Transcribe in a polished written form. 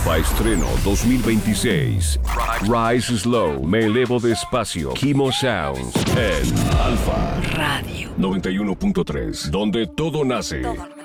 Alfa Estreno 2026. Rise Slow, me elevo despacio. Kimo Sounds en Alfa Radio 91.3, donde todo nace. Todo